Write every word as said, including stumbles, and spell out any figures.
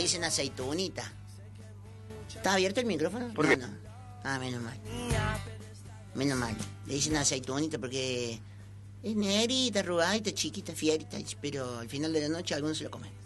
dicen aceitunita. ¿Está abierto el micrófono? ¿Por no, qué? no. Ah, menos mal. Menos mal. Le dicen aceitunita porque es negrita, arrugadita, chiquita, fierita, pero al final de la noche algunos se lo comen.